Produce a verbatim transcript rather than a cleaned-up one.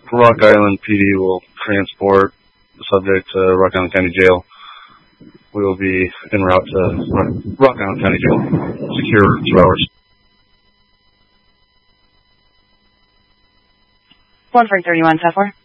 Rock Island P D will transport the subject to Rock Island County Jail. We will be en route to Rock Island County Jail. Secure two hours. one four three one, ten four.